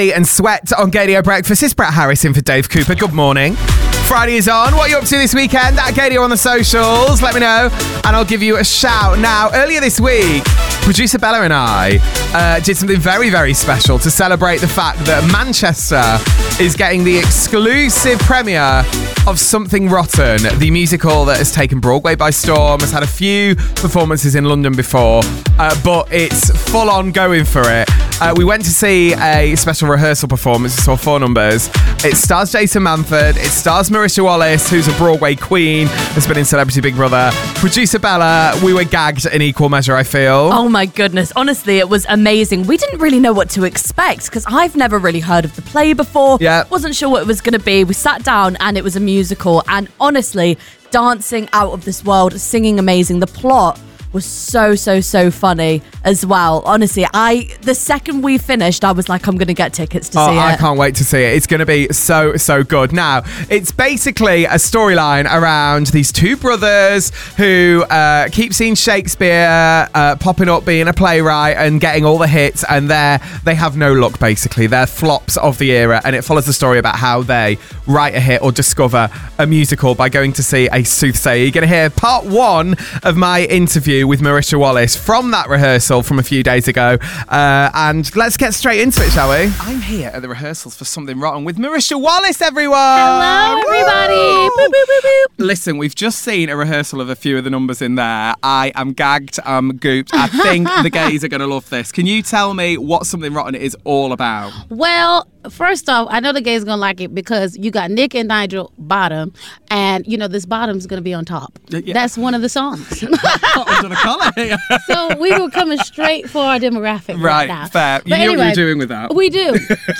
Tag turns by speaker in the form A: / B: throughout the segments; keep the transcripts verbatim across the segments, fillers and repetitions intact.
A: And Sweat on Gadio Breakfast. It's Brett Harris in for Dave Cooper. Good morning. Friday is on. What are you up to this weekend? At Gadio on the socials. Let me know and I'll give you a shout. Now, earlier this week, producer Bella and I uh, did something very, very special to celebrate the fact that Manchester is getting the exclusive premiere of Something Rotten, the musical that has taken Broadway by storm, has had a few performances in London before, uh, but it's full on going for it. Uh, we went to see a special rehearsal performance. We saw four numbers. It stars Jason Manford. It stars Marisha Wallace, who's a Broadway queen, has been in Celebrity Big Brother. Producer Bella, we were gagged in equal measure, I feel.
B: Oh my goodness. Honestly, it was amazing. We didn't really know what to expect because I've never really heard of the play before.
A: Yeah.
B: Wasn't sure what it was going to be. We sat down and it was a musical, and honestly, dancing out of this world, singing amazing. The plot was so, so, so funny as well. Honestly, I the second we finished, I was like, I'm going to get tickets to
A: oh,
B: see it.
A: I can't wait to see it. It's going to be so, so good. Now, it's basically a storyline around these two brothers who uh, keep seeing Shakespeare uh, popping up, being a playwright and getting all the hits, and they're, they have no luck, basically. They're flops of the era, and it follows the story about how they write a hit or discover a musical by going to see a soothsayer. You're going to hear part one of my interview with Marisha Wallace from that rehearsal from a few days ago. Uh, and let's get straight into it, shall we? I'm here at the rehearsals for Something Rotten with Marisha Wallace, everyone!
B: Hello, everybody! Boop, boop, boop, boop.
A: Listen, we've just seen a rehearsal of a few of the numbers in there. I am gagged, I'm gooped. I think the gays are going to love this. Can you tell me what Something Rotten is all about?
C: Well, first off, I know the gays gonna like it because you got Nick and Nigel bottom, and you know this bottom's gonna be on top.
A: Yeah.
C: That's one of the songs.
A: Under the collar.
C: So we were coming straight for our demographic right,
A: Right,
C: now.
A: fair. You
C: But
A: knew what you
C: anyway,
A: were doing with that.
C: We do.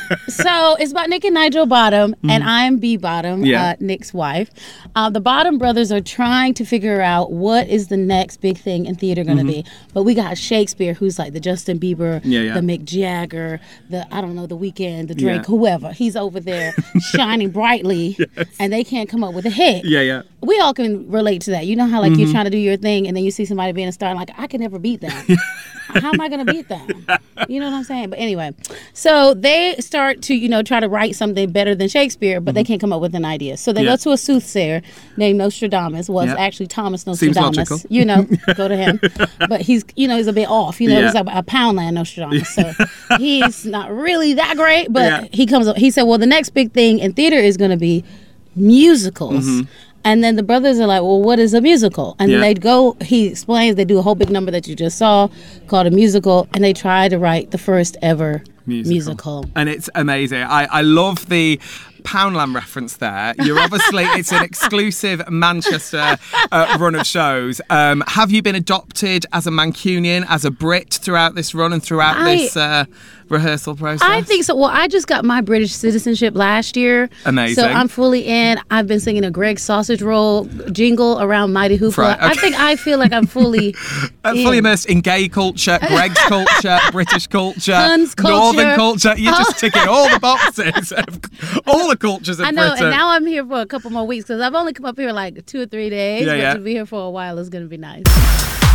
C: So it's about Nick and Nigel Bottom, and I'm B Bottom,
A: Yeah.
C: uh, Nick's wife. Uh, the Bottom brothers are trying to figure out what is the next big thing in theater going to be. But we got Shakespeare, who's like the Justin Bieber,
A: Yeah, yeah.
C: the Mick Jagger, the, I don't know, the Weeknd, the Drake,
A: Yeah.
C: whoever. He's over there shining brightly, and they can't come up with a hit.
A: Yeah, yeah.
C: We all can relate to that. You know how like you're trying to do your thing, and then you see somebody being a star, and like, I can never beat them. How am I going to beat them? You know what I'm saying? But anyway, so they start to, you know, try to write something better than Shakespeare, but they can't come up with an idea. So they
A: Yeah.
C: go to a soothsayer named Nostradamus. Was
A: Yeah.
C: actually Thomas
A: Seems
C: Nostradamus.
A: logical.
C: You know, go to him. But he's, you know, he's a bit off. You know,
A: Yeah.
C: he's like a Poundland Nostradamus. So he's not really that great, but
A: Yeah.
C: he comes up. He said, well, the next big thing in theater is going to be musicals.
A: Mm-hmm.
C: And then the brothers are like, well, what is a musical? And
A: Yeah.
C: then they go, he explains, they do a whole big number that you just saw called a musical, and they try to write the first ever
A: Musical.
C: musical.
A: And it's amazing. I, I love the Poundland reference there. You're obviously, it's an exclusive Manchester uh, run of shows. Um, have you been adopted as a Mancunian, as a Brit throughout this run and throughout
C: I-
A: this uh, rehearsal process?
C: I think so. Well, I just got my British citizenship last year.
A: Amazing.
C: So I'm fully in. I've been singing a Greg Sausage Roll jingle around Mighty Hoopla.
A: Right, okay.
C: I think I feel like I'm fully
A: Uh,
C: in.
A: fully immersed in gay culture, Greg's culture, British culture,
C: Huns culture.
A: Northern culture. You're just ticking all the boxes of all the cultures of
C: I know,
A: Britain.
C: and now I'm here for a couple more weeks because I've only come up here like two or three days.
A: Yeah,
C: but
A: yeah.
C: to be here for a while is going to be nice.